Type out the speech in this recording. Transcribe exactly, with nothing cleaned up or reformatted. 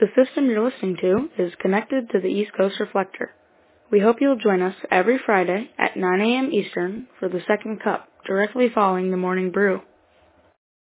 The system you're listening to is connected to the East Coast Reflector. We hope you'll join us every Friday at nine a.m. Eastern for the second cup, directly following the morning brew.